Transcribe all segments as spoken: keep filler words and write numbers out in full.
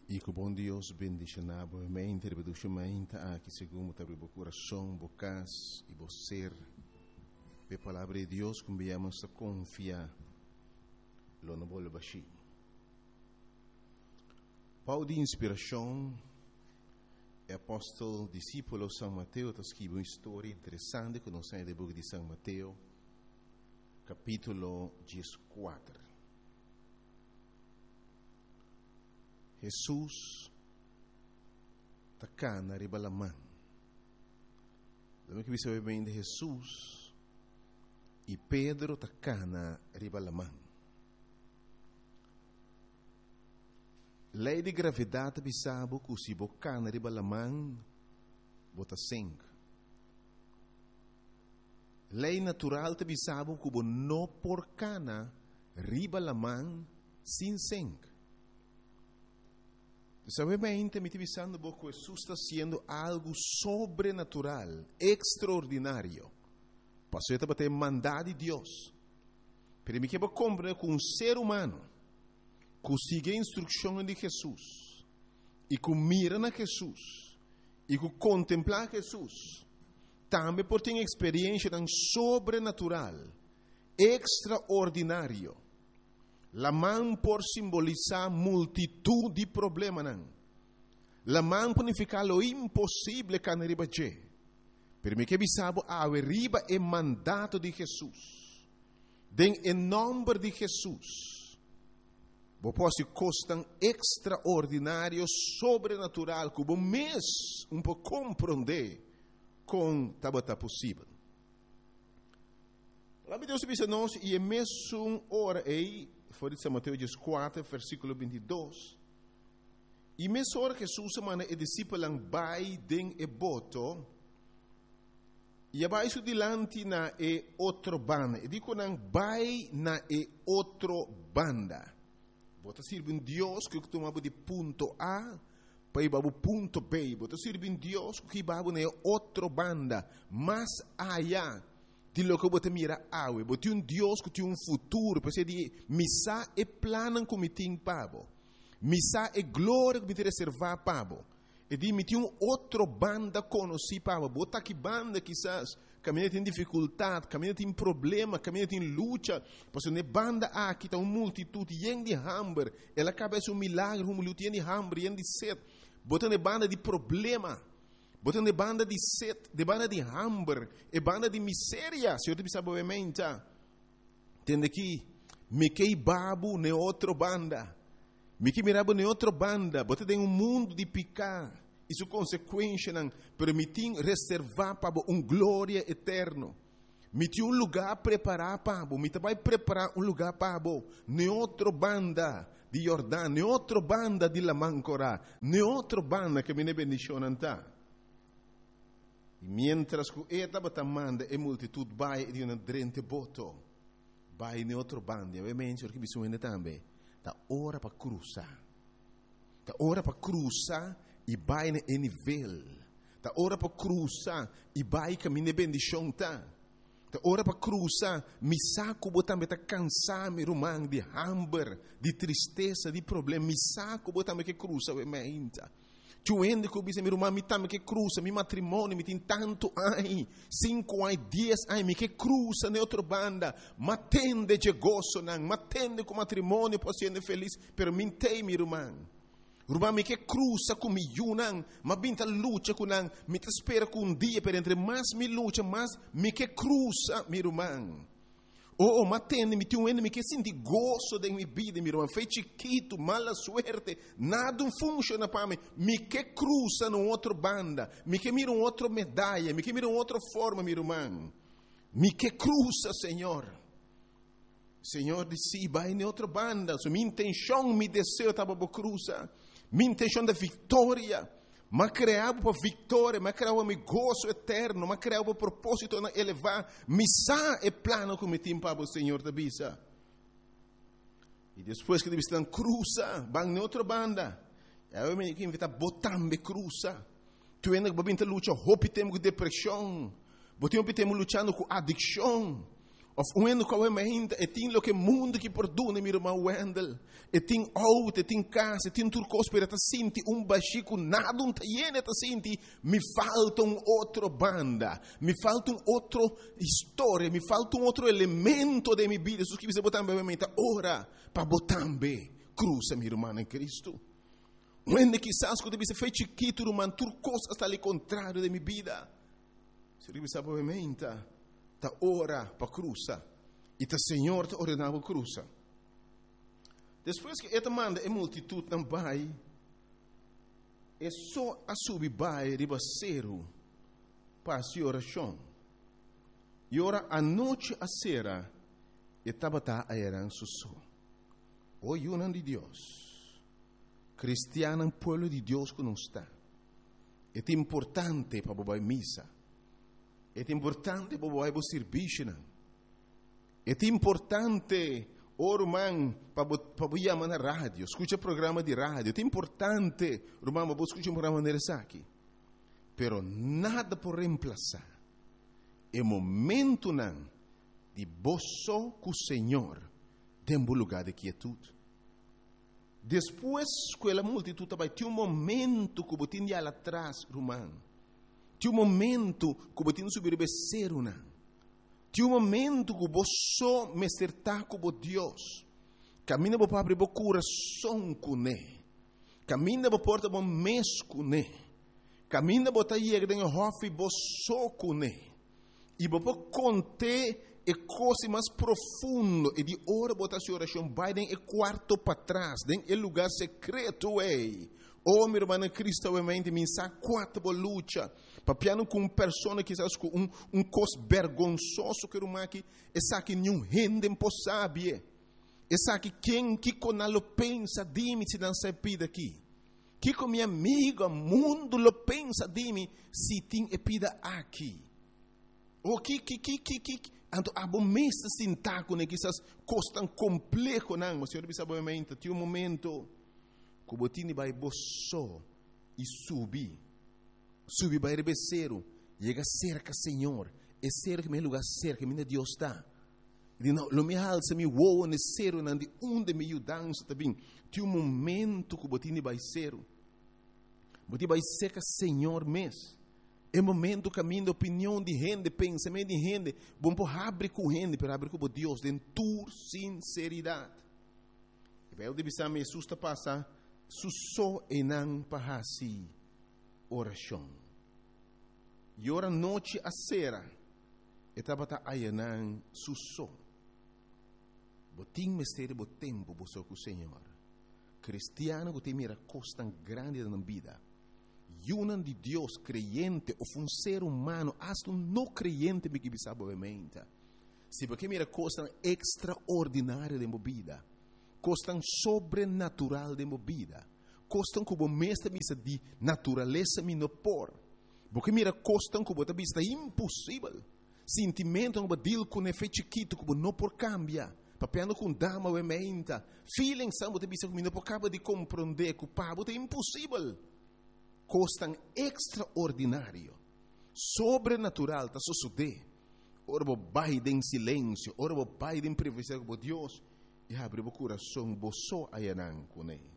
E que o bom Deus bendiga a mente, reproduzindo aqui segundo o coração, bocas e você. A palavra de Deus que viemos a confiar, lo não vou baixar. Paulo de inspiração, é apóstolo, discípulo São Mateus, está escrito uma história interessante que nós temos no livro de São Mateus, capítulo quatorze. Jesus está cá na riba da mão. Lembra que você bem de Jesus e Pedro está cá na riba da mão. Lei de gravidade bisabo que se boca na riba da mão bota sangue. Lei natural te bisabo que não por cana riba da mão sem sangue. Sabemente me pensando que Jesus está sendo algo sobrenatural, extraordinário. Passou a ter mandado de Deus. Para mim que eu compreendo que um ser humano que siga a instrução de Jesus e que mira na Jesus e que contempla Jesus, também pode ter uma experiência tão sobrenatural, extraordinário. La mão por simbolizar multitud de problemas. La mão por significar lo impossível que não riba je. Per me que bisabo a riba é mandato de Jesus. Den em nome de Jesus. Bo posso costam extraordinário, sobrenatural, que o mês um pouco compreender com tabata possível. Lá Deus diz nós e é mesmo hora aí. Foi de São Mateus quatro, versículo vinte e dois. E mesmo hora que Jesus semana e discípulos vai den e boto, e abaixo dilante na e outro banda. E digo não vai na e outro banda. Bota sirve em Deus que tu mabu de ponto A para ir para o ponto B. Bota sirve em Deus que babu na outro banda, mais allá. Di lo que você mira awe, você um Deus que tem um futuro, porque de missa é plano que me tem pabo, missa é glória que me tem reservar pabo, e de me tem um outro banda conheci pabo, bota que banda quizás caminha tem dificuldade, caminha tem problema, caminha tem luta, porque ne banda aqui está uma multitude yen de hambre, ela acaba é um milagre, um milagre yen de hambre, yen de sede, bota ne banda de problema. Botando de banda de sede, de banda de hambre, e banda de miséria, se eu te pensava obviamente, entende que me que babu ne outra banda, me que mirabo ne outra banda, botando em um mundo de picar, isso consequência não permitir reservar para um glória eterno, me tinha um lugar preparar para, me vai preparar um lugar para, ne outra banda de Jordão, ne outra banda de Lamancora, ne outra banda que me ne bendição anta. E mientras que esta batamanda e multitud vai de uma drente boto, vai em outro bando, obviamente, porque bisogna também, da hora para cruzar, da hora para cruzar e vai em nível, da hora para cruzar e vai caminhar bendição tá, da hora para cruzar, me saco botar me tá cansar me rumang de hambre, de tristeza, de problema, me saco botar me que cruza, obviamente. Tuende que eu me irmã me tame que cruza, mi matrimônio me tem tanto ai, cinco ai, dez ai, me que cruza na outra banda, matende de gozo não, matende com matrimônio para ser feliz, pero me tem mi irmã, irmã me que cruza com mi não, mas binta luta com não, me te espera com um dia per entre mais me luta, mais me que cruza mi irmã. Oh, oh, matende, me tem um me que senti gozo de minha vida, meu irmão. Foi chiquito, mala suerte, nada funciona para mim. Me que cruza numa outra banda, me que mira uma outra medalha, me que mira uma outra forma, meu irmão. Me que cruza, Senhor. Senhor disse, vai em outra banda. So, minha intenção, meu desejo estava para cruzar. Minha intenção de vitória. Mas criava para vitória, mas criava para gozo eterno, mas criava para propósito na elevar. Missa é plano que me tem para o Senhor da bisa. E depois que eles estão cruza, vão na outra banda. Eu me invito a botar me cruza. Tu ainda que babinta luta, hope temos com depressão, botem temos lutando com adicção. Of when ko we mainda e tin lo que mundo que perdona mi irmão Wendel. E tin auto, e tin casa, e tin turcos per ta sinti un bachico nada un tiene ta sinti mi falta un outro banda, mi falta un outro storia, mi falta un outro elemento de mi vida. Su que você botar bem mente ora para botar bem cruza mi irmão em Cristo. When quizás quando você fez chiquito irmão turcos hasta ali contrário de mi vida. Se você sabe mente ta ora para cruza e ta Senhor ta ordenava cruza. Depois que esta manda a multitud não vai, é só a subir vai ribaceiro para a oração. E ora a noite a sera e tabata a eran susso. O yunan de Deus, cristiano pueblo de Deus que não está. É importante para bobar missa. É importante para bobar serviço. É importante Orman, para chamar na rádio, escuta programa de rádio. É importante, Romano, para escutar um programa nesse aqui. Pero nada por reemplazar. É momento não de boço com o Senhor, tem um lugar de quietude. Depois que a multitud vai ter um momento que você tinha lá atrás, Romano. Tem um momento que você tinha subir o becerro, não. Tem um momento que você me acertar com Deus. Camina para abrir o coração com Ele. Camina para porta o mês com Ele. Camina para ir em hofe você com Ele. E para conter a coisa mais profunda e de hora botar sua oração vai em quarto para trás, em lugar secreto é. Oh, meu irmão Cristo, obviamente, me sa quatro luta. Papiano com pessoa que sabe com um um cos vergonzoso que uma aqui, essa que nenhum rende impossível. Essa que quem que conalo pensa de mim se não se pide aqui. Que com minha amiga mundo lo pensa de mim se tem epida aqui. O que que que que que anto abo mesta sintaco né que essas costas complexo não, mas senhor sabe obviamente, tem um momento que botini vai boço e subir. Subir vai rebeceiro, chega cerca Senhor, é cerca meu lugar cerca, minha Deus está. E não, lo me alça me voa ne cero não de onde me ajudança também. Tem um momento que botini vai cero. Botini vai cerca Senhor mês. É momento caminho de opinião de gente, pensamento de gente, bom por abrir com gente, para abrir com Deus, de tua sinceridade. E vai o de bisar me susta passar susso e não pahasi oração. E ora noite a sera, e tabata ayanan susso. Botim mistério bo tempo bo com o Senhor. Cristiano que tem mira costa grande na vida. Yunan de Deus creyente ou um ser humano, hasta um não creyente me que sabe obviamente. Se porque mira costa extraordinária de vida. Costam sobrenatural de movida. Costam como mestre misa de natureza minopor. Porque mira costam como a vista impossível. Sentimento como deal com efeito chiquito como não por cambia. Papiano com dama ou emenda. Feeling são a vista como não por cabo de compreender que o pabo é impossível. Costam extraordinário. Sobrenatural tá suceder. Ora bo vai em silêncio, ora bo vai em privacidade com Deus. E abre o coração, boço ayanan com ele.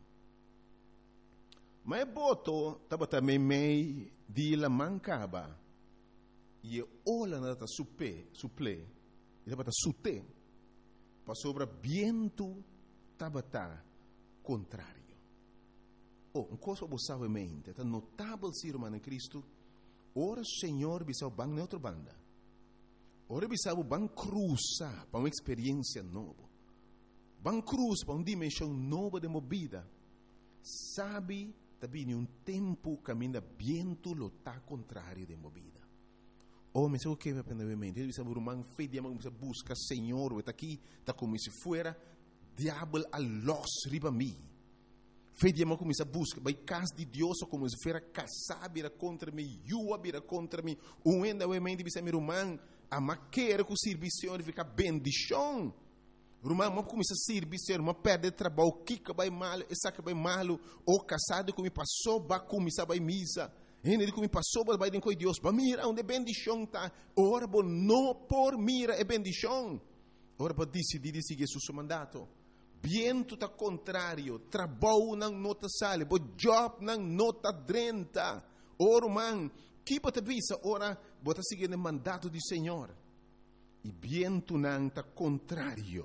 Mas boto, estava também meio de la mancaba. E olha na ta supe, suple, e estava ta sute, para sobre viento, estava ta contrário. Oh, um coisa você sabe mente, é notável ser humano em Cristo. Ora, Senhor, bisau bang na outra banda. Ora, bisau bang cruza para uma experiência nova. Van cruz para uma dimensão nova de movida. Sabe, também um tempo caminha viento lo tá contrário de movida. Oh, mas o que me aprendeu em mente? Ele disse, irmão, fei de amor, busca Senhor, está aqui, está como se fuera diabo a los riba mim. Fei de amor, começa a busca, vai casa de Deus, como se fuera casar, vira contra mim, yua, vira contra mim. Um enda, o mente, disse, meu irmão, a maquera com o serviço, fica bendição. Irmão, mas começa a servir, irmão, perde trabalho, kika vai mal, essa que vai mal, ou casado que me passou, vai começar vai misa, ele que me passou, vai com Deus, vai mira onde bendição tá, ora, não por mira é bendição, ora para decidir de seguir seu mandato. Viento está contrário, trabalho não nota sale, bo job não nota drenta. Ora, man, que para visa, ora, bota seguir o mandato do Senhor. E viento não está contrário.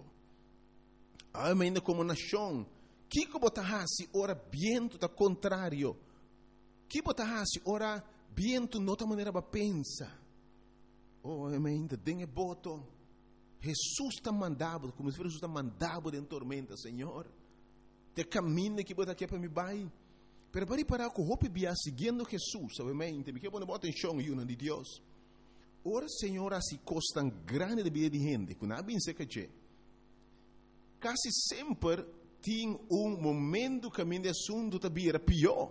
Ainda como nação, que que bota hasi, ora, viento está contrário. Que bota hasi, ora, viento nota maneira para pensa. Oh, ainda tem boto. Jesus está mandado, como se Jesus está mandado em tormenta, Senhor. Te caminho que bota aqui para me vai. Pero para parar com o bia seguindo Jesus, obviamente, me quer pôr bota em chão e de Deus. Ora, Senhor, assim costa grande de vida de gente, que não é bem seca que quase sempre tem um momento que a minha assunto está bira pior.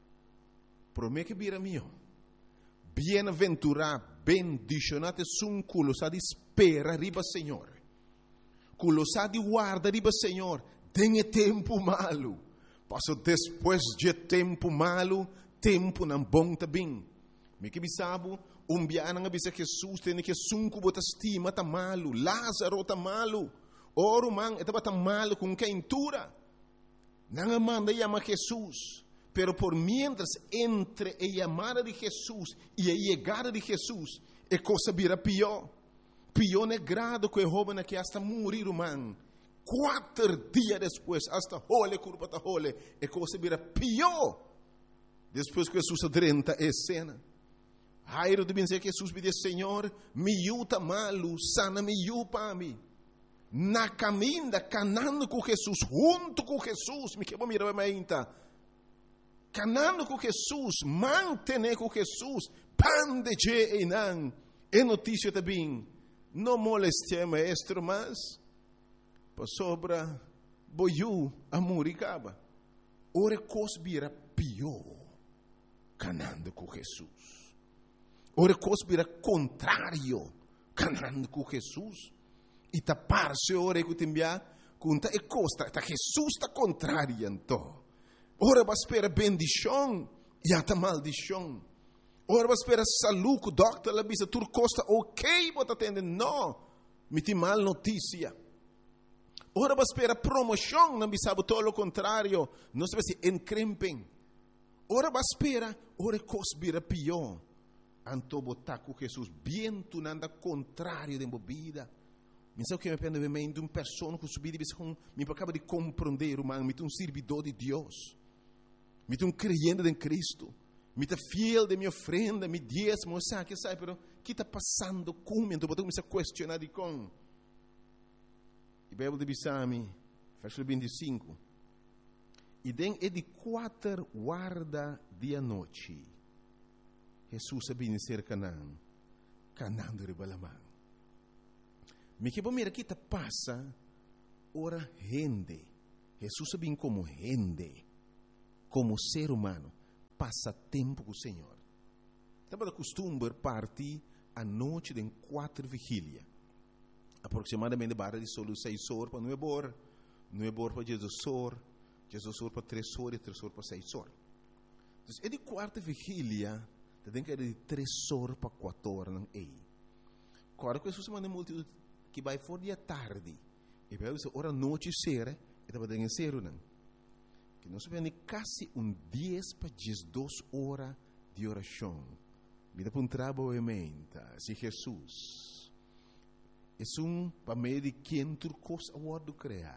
Promete que bira melhor. Bem-aventurado, bendicionado é um culo, sabe, espera, riba, Senhor. Culo, sabe, guarda, riba, Senhor. Tem tempo malo. Passou depois de tempo malo, tempo não bom também. Me que sabe, um dia não avisa Jesus, tem que sunco bota estima, tá malo. Lázaro tá malo. Oro, man, estava tá malo com quentura. Não manda chamar Jesus. Pero por mientras entre a llamada de Jesús y a llegada de Jesús, a cosa vira pior. Pior é grado que o joven que hasta morir, man. Quatro dias depois, hasta hole, curva ta hole, a cosa vira pior. Depois que Jesus adrenta a cena. Jairo deve dizer que Jesus me diz, Senhor, me yuta malo, sana me yu para mim. Na caminha, canando com Jesus, junto com Jesus, me quebra mirar a minha canando com Jesus, mantener com Jesus, pan de je e não, é notícia também, não moleste maestro, mas, para sobra, boiu, amor e caba, ora cos vira pior, canando com Jesus, ora cos vira contrário, canando com Jesus, e tapar-se ora que te enviar, conta e costa, tá Jesus está contrário, então. Ora vai esperar bendição e até maldição. Ora vai esperar saúde, o doctor, a bisa, tudo costa ok, bota atendendo, não, me tem mal notícia. Ora vai esperar promoção, não bisa, todo o contrário, não se vai se encrempem. Ora vai esperar, ora coisa vira pior. Anto botar com Jesus, bem tu nada contrário de vida. Me sabe que me pende de uma pessoa que subir e me acaba de compreender, humano, me tem um servidor de Deus. Me tem um crente em Cristo. Me tem fiel de minha ofrenda, me diezmo, sabe, que sabe, pero que está passando comigo? Então, eu comecei a questionar de com. E a Bíblia diz a mim, versículo vinte e cinco. E den é de quatro guarda de noite. Jesus sabia ser Canaã. Canaã de Ribalamã. Me que mira que está passa, ora rende. Jesus sabia como rende. Como ser humano, passa tempo com o Senhor. Estava de costume partir à noite de quatro vigílias. Aproximadamente barra de solo seis horas para nove horas, nove horas para Jesus horas, Jesus horas para três horas e três horas para seis horas. Então, é de quarta vigília, tem que ir de três horas para quatro horas. Não é. Agora, que Jesus manda multidão que vai fora de tarde, e vai dizer, ora noite será, e estava dentro de ser, não. Que nós vemos quase um dez para duas horas de oração. Vida para um trabalho emenda, se Jesus. É um para meio de quem tu coisa a word criar.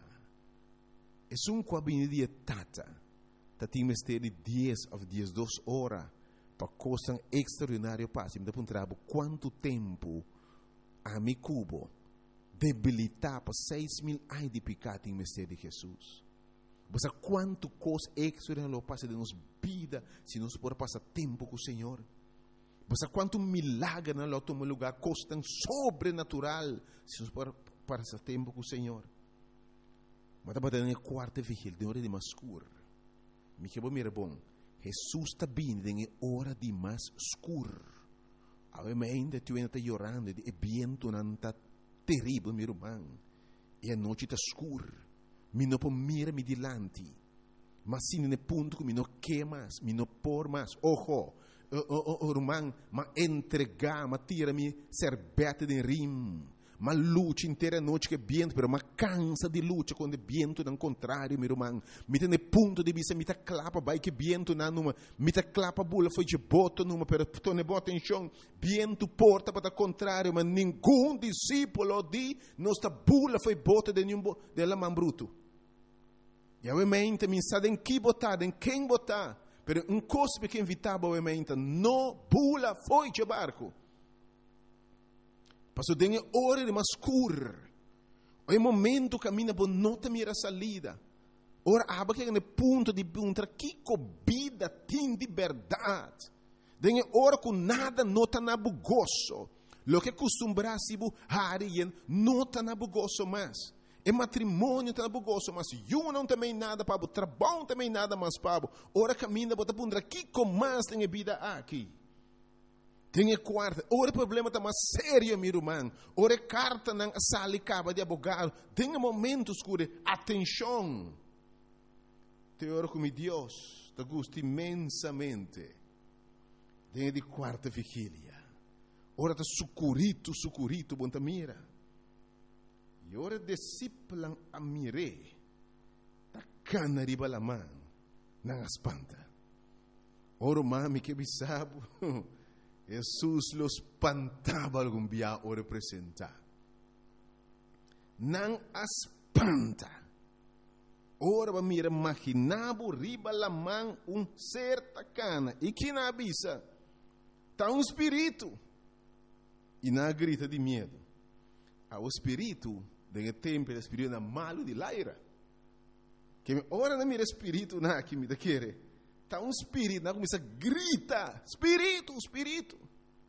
É um com a de tata. Tati mistério de dez a duas horas para coisa extraordinária passe. Vida para um trabalho quanto tempo a mi cubo debilitar para seis mil ai de pecado em mistério de Jesus. Você quanto coisa extraordinária passa de nossa vida se nós podemos passar tempo com o Senhor. Você quanto milagre na nosso lugar coisa tão sobrenatural se nós podemos passar tempo com o Senhor. Mas estava na quarta vigília, de hora de mais escuro. Me que bom, mira bom. Jesus está vindo em hora de mais escuro. Ainda tu ainda está chorando, e viento não está terrível, meu irmão. E a noite está escura. Mi não pode mirar me dilante, mas sim no ponto que mi não quer mais, mi não por mais. Ojo, o irmão, mas entregar, mas tira mi serbete de rim, ma luta inteira noite que viento, pero ma cansa de luta quando o viento não contrário, meu irmão. Me tem ponto de vista, me tá clapa, vai que viento na numa, me tá clapa bula foi de boto numa, pero tu ne bota em chão, viento porta para o contrário, mas nenhum discípulo de nossa bula foi bota de nenhum de la man bruto. E obviamente me sabe em que botar, em quem botar, pero um cospe que invitava obviamente, no bula foi de barco. Passou dengue hora de mascur. O momento caminha por nota mira salida. Ora aba que no ponto de punta que vida tem de verdade. Dengue hora com nada nota na bugoso. Lo que costumbrasse bu harien nota na bugoso mais. E matrimônio tá na bugoso, mas eu não também nada para o trabalho também nada mais para. Ora caminha bota punta que com mais tem vida aqui. Tem quarta, ora problema está mais sério, meu irmão. Ora carta não sale caba de advogado. Tem momentos que atenção. Te oro com Deus, te gosto imensamente. Tem de quarta vigília. Ora está sucurito, sucurito, bom ta mira. E ora disciplan a mire. Ta cana riba la man, não espanta. Ora mami que bisabo. Jesus los espantava algum dia o representar. Não espanta. Ora va mira imaginavo riba la man um ser tacana. E que na avisa? Tá um espírito. E na grita de medo. Ah, o espírito, de tempo, o espírito é malo de laira. Que ora não mira espírito na que me da querer. Está um espírito, não começa a gritar, espírito, espírito.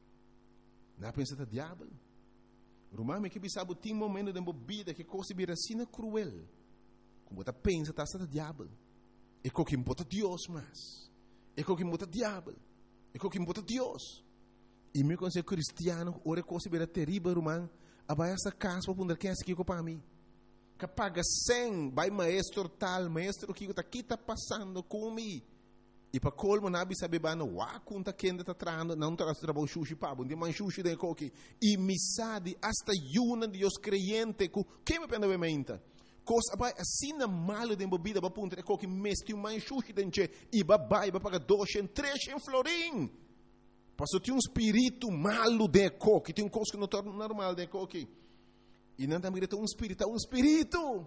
Não pensa que é diabo. Romano que sabe tem momento de vida que coisa vira assim cruel. Como você pensa que está diabo. É o que importa Deus mais. É o que importa diabo. É o que importa Deus. E meu conselho cristiano, ora coisa vira terrível, romano. Abai essa casa para poder quem é que para mim. Que paga cem, vai maestro tal, maestro que está aqui está passando comigo. E para colmo nabi sabe bano wa kunta kenda ta trando não tra trabalho sushi pabo de man sushi de coque e misadi hasta yuna de os creyente ku que me pena obviamente coisa vai assim na malo de bebida para punta coque mesti um man sushi denche e babai para pagar dois em três em florim passou tem um espírito malo de coque tem um coisa que não torna normal de coque e não também tem um espírito um espírito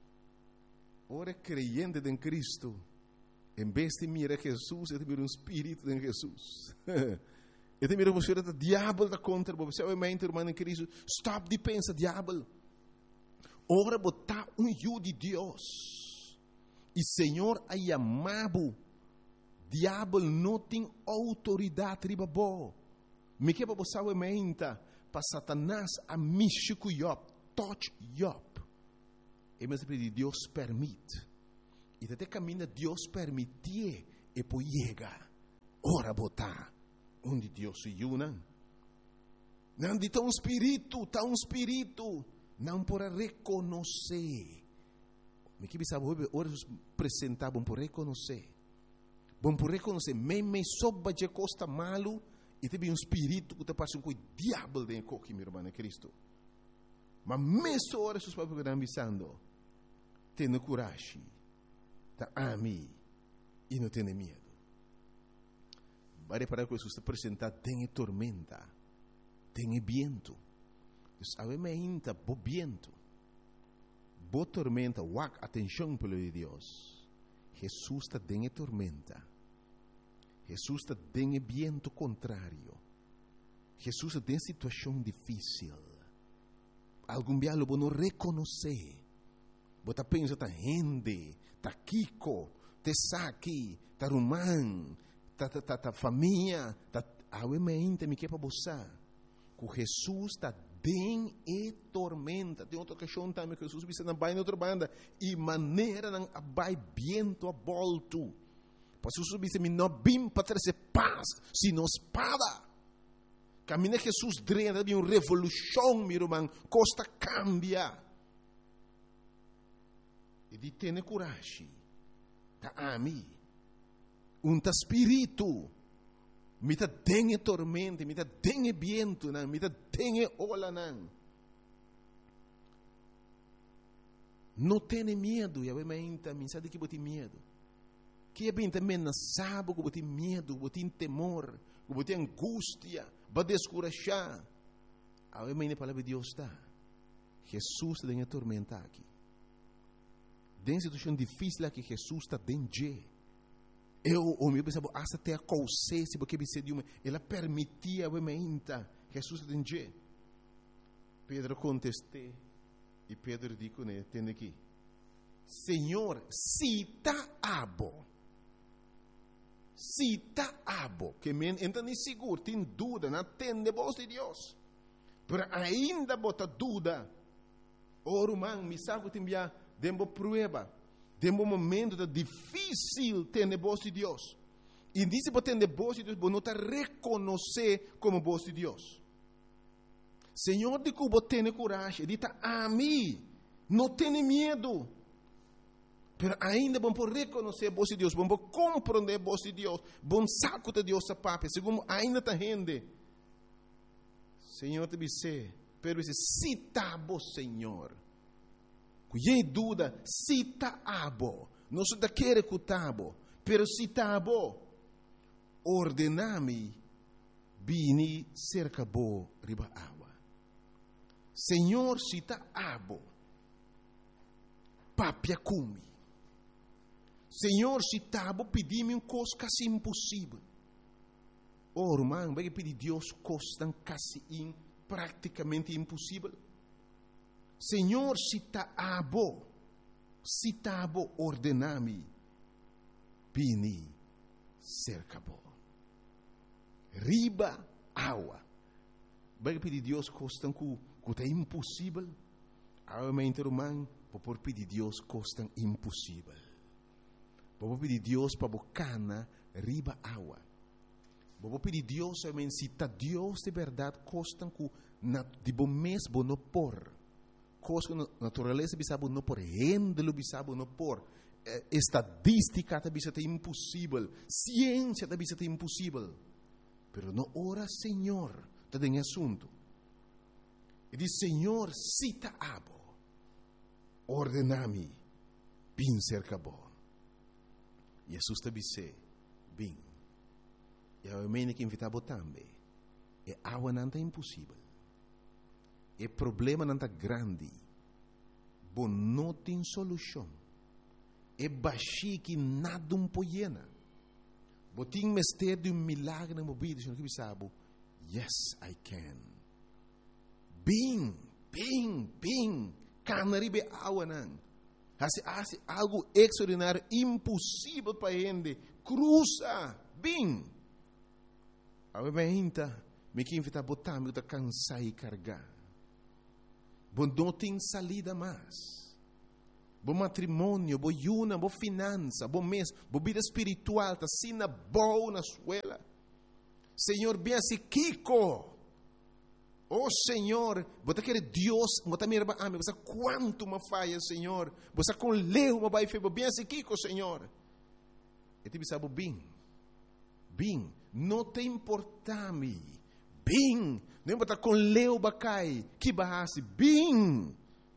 ora creyente em Cristo. Em vez de mirar Jesus, eu te miro um espírito em Jesus. Eu te miro você que o diabo está contra você. Obviamente, irmão em Cristo, stop de pensar, diabo. Ora, botar um eu de Deus. E Senhor, a chamado. Diabo não tem autoridade riba bo. Me que para você, obviamente, para Satanás, a místico Job, touch Job. E mas Deus permite. E até caminha Deus permitir e poi chega. Ora botar onde Deus se une. Não de um espírito, tá um espírito, não para reconhecer. Me que sabe ora apresentar bom por reconhecer. Bom por reconhecer, me me soba de costa malo e teve um espírito que te passa com o diabo dentro de meu irmão Cristo. Mas mesmo ora seus papos que estão avisando, tenha coragem. Tá a mim e não tem medo. Vai para que Jesus te apresentar, tem tormenta, tem viento. Obviamente, bo viento, bo tormenta, wak atenção pelo de Deus. Jesus está tem tormenta. Jesus está tem viento contrário. Jesus está tem situação difícil. Algum dia lo não reconhecer. Você pensa tá gente ta Kiko, te Saki, ta Rumán, ta, ta, ta, ta família, ta obviamente me que para você. Que Jesus está bem e tormenta. Tem outra questão também que Jesus visse na baia outra banda e maneira não abai viento a volto. Para Jesus visse me não bim para trazer paz, sino espada. Caminha Jesus drena de uma revolução, meu irmão, costa cambia. E di tene coragem. Ta ami. Un ta spirito. Mi ta dengue tormente, mi ta dengue viento, nan, mi ta dengue ola nan. Não tenha medo, e a menta, me sabe que bote medo. Que é bem também não sabe que bote medo, bote temor, que bote angústia, para descurajar. A menta a palavra de Deus está. Jesus está em tormenta aqui. Tem situação difícil aqui, Jesus está dentro. Eu, o meu pensava, hasta até a consciência, porque você de uma, ela permitia a menta, Jesus está dentro. Pedro contestou, e Pedro disse, né, tem aqui, Senhor, se está abo, se está abo, que men, então nem seguro, tem dúvida, não tem a voz de Deus, mas ainda bota dúvida, ora, man, me sabe que tem já, dembo prueba, dembo momento de difícil ter a voz de Deus, e disse para ter a voz de Deus, você não está reconhecer como voz de Deus. Senhor, de que você tem coragem, diz a mim, não tenha medo. Mas ainda vamos reconhecer a voz de Deus, vamos compreender a voz de Deus, vamos saco de Deus a papai, segundo ainda está rende. Senhor, te disse, pero esse se está bom, Senhor. Cuide dúvida, se está bom, não se está querendo que está bom, pero se está bom, ordena-me, bini cerca bo riba água. Senhor, se está abo, papia cumi. Senhor, se está abo, pedi-me um coisa quase impossível. Oh, irmão, vai pedir Deus coisa quase in, praticamente impossível. Senhor, se está abo, se está abo, ordena-me, bini cerca bo. Riba água. Vai pedir Deus coisa que é impossível, a minha irmã, por pedir Deus coisa impossível. Vou pedir Deus para bocana riba água. Vou pedir Deus, a minha se está Deus de verdade coisa que de bom mês bom não por, coisa que natureza bisa bom não por, rendelo bisa bom não por, estadística também bisa impossível, ciência também bisa impossível. Pero não ora Senhor, está em assunto. E diz, Senhor, cita abo, ordena-me, bem cerca bom. Jesus te disse, bem, e a mãe que invitava também, e água não é impossível, e problema não é grande, bom não tem solução, e baixi que nada um poiena, bom tem mestre de um milagre na mobília, que me sabe, yes, I can. Bem, bem, bem, canaribe água não. Hace, hace algo extraordinário, impossível para a gente. Cruza, bem. A gente, me que invita a botar, me está cansar e carregar. Bom, não tem salida mais. Bom matrimônio, bom yuna, bom finança, bom mês, bom vida espiritual, está sina boa na escola. Senhor, bem assim, Kiko. Oh Senhor, você quer Deus, você me ama, você quanto me falha, Senhor, você com leu, me vai fazer bem assim, Kiko, Senhor. E te sabe bem, bem, não te importa-me, bem, não você com leu, bacai, que barrasse, bem.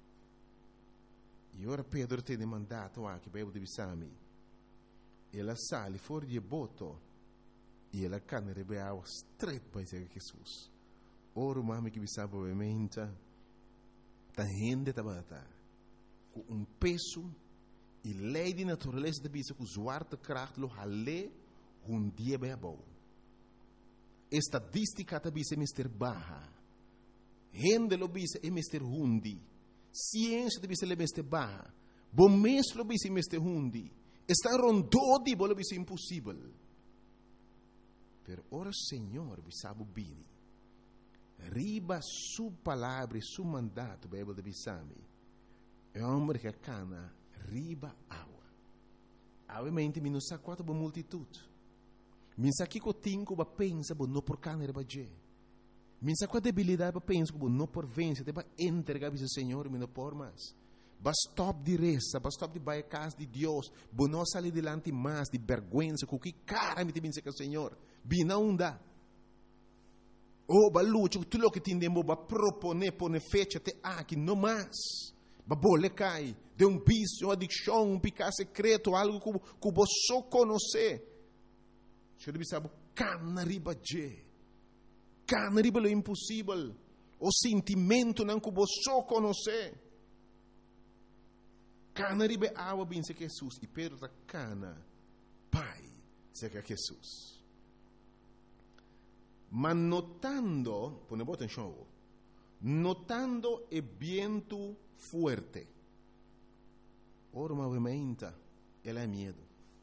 E ora Pedro tem mandato aqui, para eu te me ela sale fora de boto, e ela cana rebeau straight para Jesus. Ora, mami que sabe obviamente, tá gente tabata com um peso e lei de natureza de bisa com zwarte kracht lo hale um dia bem bom. Estadística de bisa é mister baja, gente lo bisa é mister hundi, ciência de bisa é mister baja, bom mês lo bisa é mister hundi, está rondou de bolo bisa impossível. Pero ora Senhor bisabu bini. Riba su palavra e su mandato, Bíblia de Bissami, é um homem que cana riba água. Obviamente, mi não sa quanto boa multitude. Mi sa que cotinho ba pensa bo não por cana riba je. Mi sa qual debilidade ba pensa bo não por vence, te ba entregar ao Senhor, mi não por mais. Ba stop de reza, ba stop de vai casa de Deus, bo não sair delante mais de vergonha, com que cara me te pensa que o Senhor, bi não dá. Oh, balucho, tudo o que tindemo ba propone pone fecha te aqui no mais. babole cai, de um vício, uma adicção, um pecado secreto, algo que, que você só conhece. Você deve saber, cana riba je, cana riba lo impossível, o sentimento não que você só conhece. Cana riba água bem se Jesus, e perda cana, pai, se que Jesus. Mas notando, pone boa atenção, notando o vento forte, ora movimenta, ela é medo.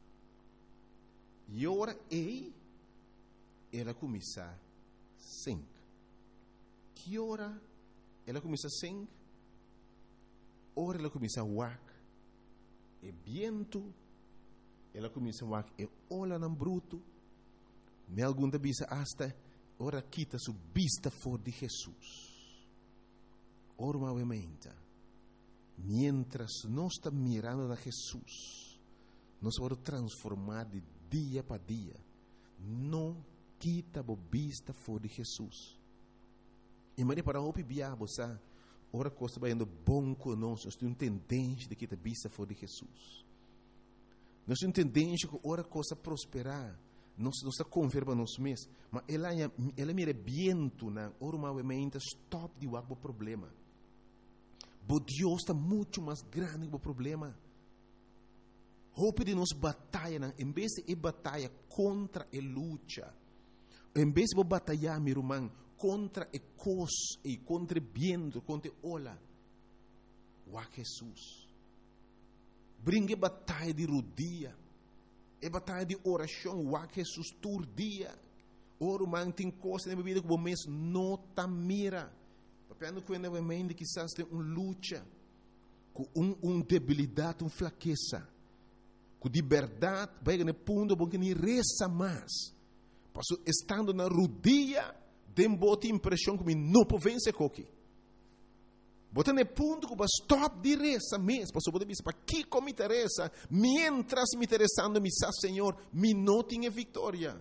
E ora ei, ela começa a sing. Que hora ela começa a sing? Ora ela começa a wak. E vento, ela começa a wak. E olha no bruto. Me algum da bisa hasta, ora quita su vista for de Jesus. Ora movimenta. Mientras nós estamos mirando a Jesus, nós vamos transformar de dia para dia. Não quita a vista for de Jesus. E Maria para o biabo, sabe? Ora coisa vai indo bom conosco. Nós temos tendência de quitar a vista for de Jesus. Nós temos tendência que ora coisa prosperar. Nós estamos conversando nós mesmos. Mas ela ela mira viento na ora movimenta stop de o problema. Mas Deus está muito mais grande que o problema. Hope de nós batalha, em vez de batalha contra a luta, em vez de batalhar, meu irmão, contra a coisa, e contra o vento, contra a ola, o Jesus. Brinque batalha de rodia, é batalha de oração, o Jesus todo dia. Ora, irmão, tem coisa na vida que o mês não está mira. Papel quando o mente quizás tem uma luta, com uma um debilidade, uma fraqueza, com de verdade, vai no ponto bom que nem reza mais. Passo estando na rodia, tem boa impressão que não pode vencer coque. Bota no ponto que vai stop de reza mesmo. Passo pode dizer para que como me interessa, mientras me interessando me sa Senhor, me não tenho vitória.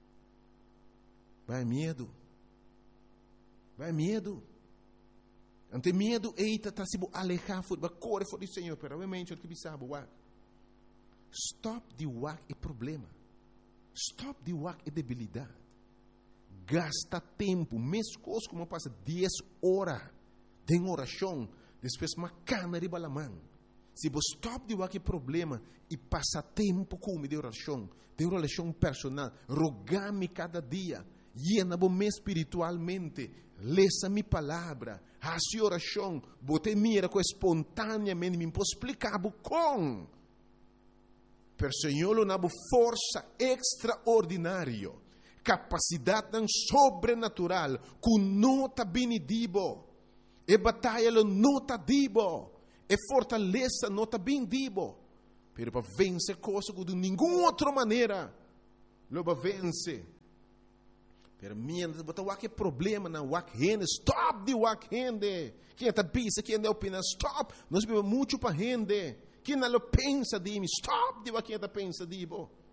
Vai medo. Vai medo. Ante medo, eita, está se alejar, vai correr fora do Senhor, pero obviamente o que pensava, uau. Stop de wak é problema. Stop de wak é debilidade. Gasta tempo. Mesmo coisa como passa dez horas de oração. Depois uma cana de balamã. Se você stop de wak é problema e passa tempo com de oração, de oração personal, rogar-me cada dia, llena-me espiritualmente, leça minha palavra, faça oração, botei mira com espontaneamente, me posso explicar com. Per Senhor una força extraordinária, capacidade sobrenatural, que não está benedibo, e batalha não está dibo, e fortaleza não está benedibo, pero para vencer coisas que de nenhuma outra maneira, lo vai vencer. Pero mientras botar o que problema na wak rende, stop de wak rende. Quem está pensa, quem está opina, stop. Nós vivemos muito para rende. Quem não pensa de mim, stop de quem está pensa de mim.